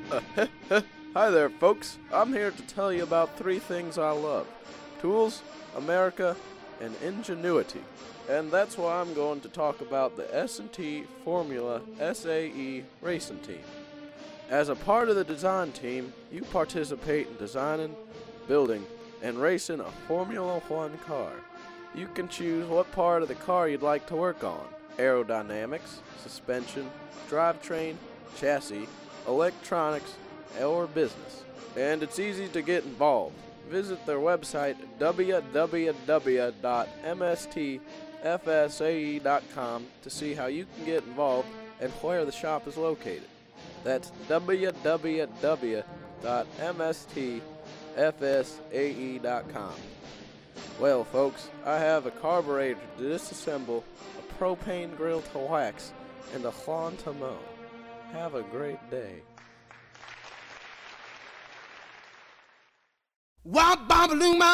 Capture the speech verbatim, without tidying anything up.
Hi there, folks. I'm here to tell you about three things I love: tools, America, and ingenuity. And that's why I'm going to talk about the S and T Formula S A E Racing Team. As a part of the design team, you participate in designing, building, and racing a Formula One car. You can choose what part of the car you'd like to work on: aerodynamics, suspension, drivetrain, chassis, electronics, or business. And it's easy to get involved. Visit their website w w w dot m s t f s a e dot com to see how you can get involved and where the shop is located. That's w w w dot m s t f s a e dot com. Well, folks, I have a carburetor to disassemble, a propane grill to wax, and a lawn to mow. Have a great day. Wop, bop, loom,